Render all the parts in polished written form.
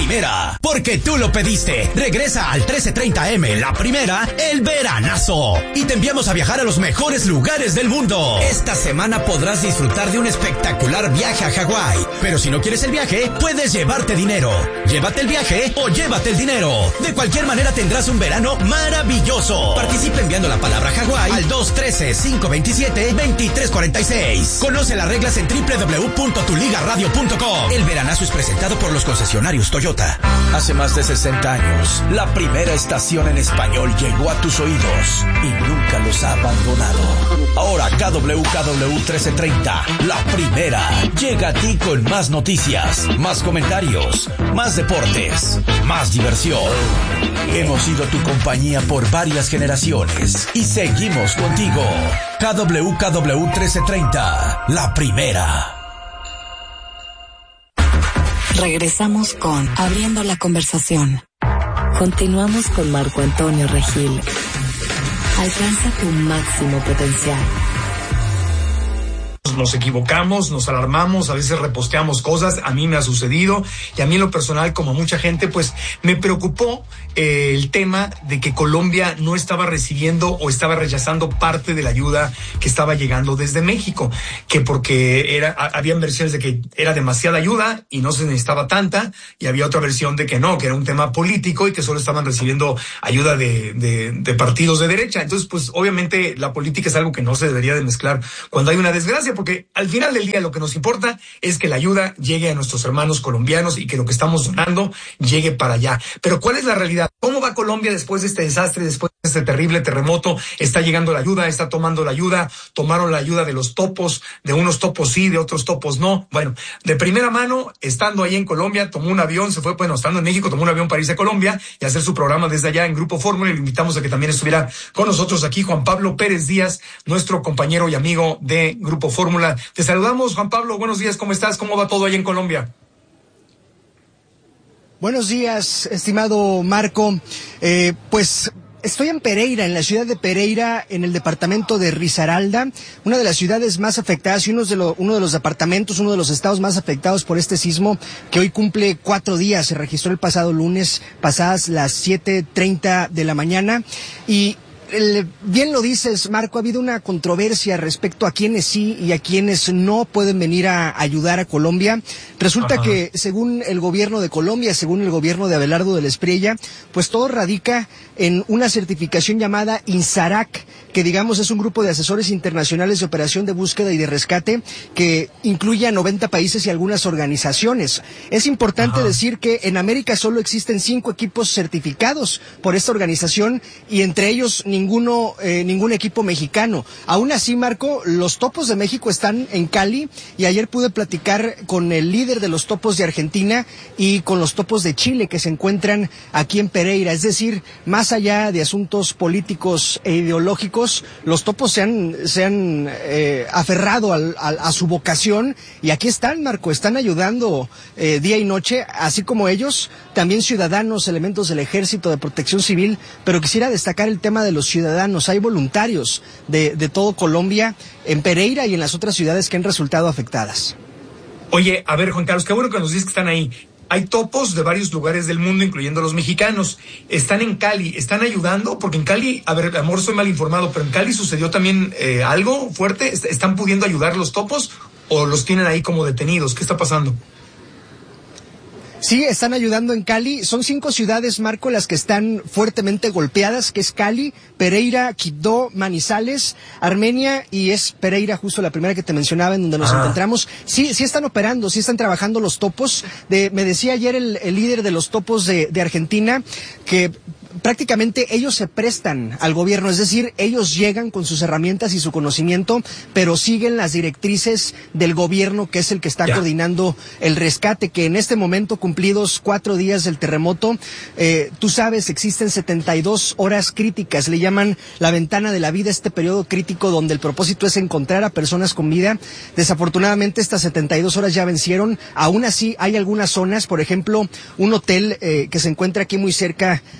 Primera, porque tú lo pediste. Regresa al 1330M La Primera, el veranazo. Y te enviamos a viajar a los mejores lugares del mundo. Esta semana podrás disfrutar de un espectacular viaje a Hawái. Pero si no quieres el viaje, puedes llevarte dinero. Llévate el viaje o llévate el dinero. De cualquier manera tendrás un verano maravilloso. Participa enviando la palabra Hawái al 213-527-2346. Conoce las reglas en www.tuligaradio.com. El veranazo es presentado por los concesionarios Toyota. Hace más de 60 años, la primera estación en español llegó a tus oídos y nunca los ha abandonado. Ahora KWKW 1330, la primera, llega a ti con más noticias, más comentarios, más deportes, más diversión. Hemos sido tu compañía por varias generaciones y seguimos contigo. KWKW 1330, la primera. Regresamos con Abriendo la Conversación. Continuamos con Marco Antonio Regil. Alcanza tu máximo potencial. Nos equivocamos, nos alarmamos, a veces reposteamos cosas, a mí me ha sucedido, y a mí en lo personal, como mucha gente, pues me preocupó el tema de que Colombia no estaba recibiendo o estaba rechazando parte de la ayuda que estaba llegando desde México, que porque habían versiones de que era demasiada ayuda y no se necesitaba tanta, y había otra versión de que no, que era un tema político y que solo estaban recibiendo ayuda de partidos de derecha. Entonces, pues obviamente la política es algo que no se debería de mezclar cuando hay una desgracia, porque al final del día lo que nos importa es que la ayuda llegue a nuestros hermanos colombianos y que lo que estamos donando llegue para allá. Pero ¿cuál es la realidad? ¿Cómo va Colombia después de este desastre, después de este terrible terremoto? ¿Está llegando la ayuda? ¿Está tomando la ayuda? ¿Tomaron la ayuda de los topos? De unos topos sí, de otros topos no. Bueno, de primera mano, estando ahí en Colombia, tomó un avión, estando en México, tomó un avión para irse a Colombia y hacer su programa desde allá en Grupo Fórmula, y le invitamos a que también estuviera con nosotros aquí Juan Pablo Pérez Díaz, nuestro compañero y amigo de Grupo Fórmula. Te saludamos, Juan Pablo, buenos días, ¿cómo estás? ¿Cómo va todo ahí en Colombia? Buenos días, estimado Marco. Pues estoy en Pereira, en la ciudad de Pereira, en el departamento de Risaralda, una de las ciudades más afectadas y uno de los departamentos, uno de los estados más afectados por este sismo que hoy cumple 4 días. Se registró el pasado lunes, pasadas las 7:30 de la mañana, y bien lo dices, Marco, ha habido una controversia respecto a quienes sí y a quienes no pueden venir a ayudar a Colombia. Resulta que según el gobierno de Colombia, según el gobierno de Abelardo de la Espriella, pues todo radica en una certificación llamada INSARAC, que digamos es un grupo de asesores internacionales de operación de búsqueda y de rescate que incluye a 90 países y algunas organizaciones. Es importante decir que en América solo existen 5 equipos certificados por esta organización, y entre ellos ningún equipo mexicano. Aún así, Marco, los topos de México están en Cali, y ayer pude platicar con el líder de los topos de Argentina y con los topos de Chile que se encuentran aquí en Pereira. Es decir, más allá de asuntos políticos e ideológicos, los topos se han aferrado a su vocación, y aquí están, Marco, están ayudando día y noche, así como ellos, también ciudadanos, elementos del Ejército, de Protección Civil, pero quisiera destacar el tema de los ciudadanos. Hay voluntarios de todo Colombia, en Pereira y en las otras ciudades que han resultado afectadas. Oye, a ver, Juan Carlos, qué bueno que nos dices que están ahí. Hay topos de varios lugares del mundo, incluyendo los mexicanos. Están en Cali, ¿están ayudando? Porque en Cali, a ver, amor, soy mal informado, pero en Cali sucedió también algo fuerte. ¿Están pudiendo ayudar los topos o los tienen ahí como detenidos? ¿Qué está pasando? Sí, están ayudando en Cali. Son 5 ciudades, Marco, las que están fuertemente golpeadas, que es Cali, Pereira, Quibdó, Manizales, Armenia, y es Pereira justo la primera que te mencionaba, en donde nos encontramos. Sí están operando, sí están trabajando los topos. Me decía ayer el líder de los topos de Argentina que prácticamente ellos se prestan al gobierno, es decir, ellos llegan con sus herramientas y su conocimiento, pero siguen las directrices del gobierno, que es el que está coordinando el rescate, que en este momento, cumplidos 4 días del terremoto, tú sabes, existen 72 horas críticas, le llaman la ventana de la vida, este periodo crítico donde el propósito es encontrar a personas con vida. Desafortunadamente estas 72 horas ya vencieron. Aún así hay algunas zonas, por ejemplo, un hotel que se encuentra aquí muy cerca de donde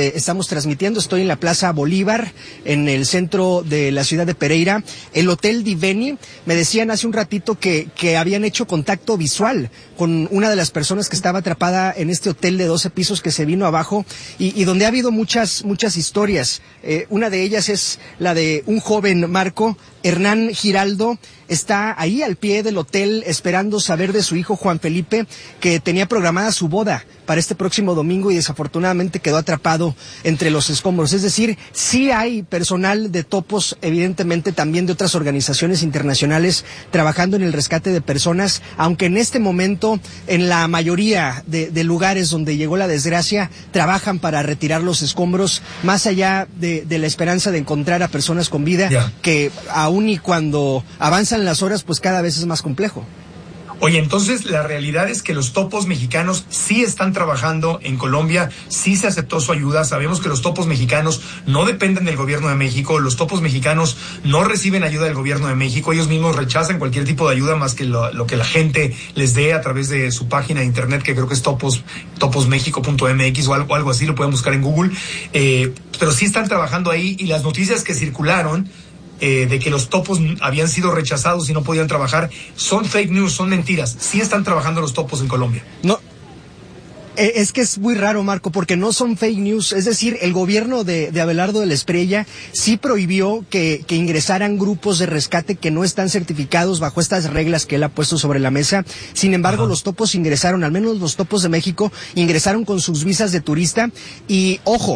donde estamos transmitiendo. Estoy en la Plaza Bolívar, en el centro de la ciudad de Pereira. El Hotel Diveni, me decían hace un ratito que habían hecho contacto visual con una de las personas que estaba atrapada en este hotel de 12 pisos que se vino abajo y donde ha habido muchas historias. Una de ellas es la de un joven, Marco, Hernán Giraldo, está ahí al pie del hotel esperando saber de su hijo Juan Felipe, que tenía programada su boda para este próximo domingo y desafortunadamente quedó atrapado entre los escombros. Es decir, sí hay personal de Topos, evidentemente también de otras organizaciones internacionales trabajando en el rescate de personas, aunque en este momento en la mayoría de lugares donde llegó la desgracia trabajan para retirar los escombros, más allá de la esperanza de encontrar a personas con vida, que aún y cuando avanzan las horas, pues cada vez es más complejo. Oye, entonces la realidad es que los topos mexicanos sí están trabajando en Colombia, sí se aceptó su ayuda. Sabemos que los topos mexicanos no dependen del gobierno de México, los topos mexicanos no reciben ayuda del gobierno de México, ellos mismos rechazan cualquier tipo de ayuda más que lo que la gente les dé a través de su página de internet, que creo que es toposmexico.mx o algo así, lo pueden buscar en Google, pero sí están trabajando ahí, y las noticias que circularon de que los topos habían sido rechazados y no podían trabajar, son fake news, son mentiras. Sí están trabajando los topos en Colombia. No, es que es muy raro, Marco, porque no son fake news. Es decir, el gobierno de Abelardo de la Espriella sí prohibió que ingresaran grupos de rescate que no están certificados bajo estas reglas que él ha puesto sobre la mesa. Sin embargo, los topos ingresaron, al menos los topos de México, ingresaron con sus visas de turista. Y, ojo,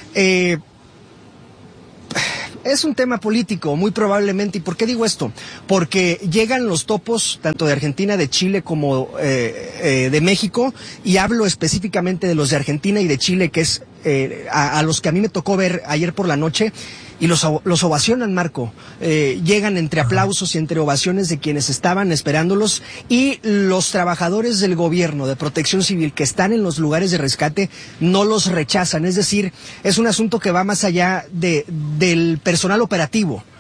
es un tema político, muy probablemente. ¿Y por qué digo esto? Porque llegan los topos, tanto de Argentina, de Chile, como de México, y hablo específicamente de los de Argentina y de Chile, que es a los que a mí me tocó ver ayer por la noche, y los ovacionan, Marco. Llegan entre aplausos y entre ovaciones de quienes estaban esperándolos, y los trabajadores del gobierno de Protección Civil que están en los lugares de rescate no los rechazan. Es decir, es un asunto que va más allá del personal operativo.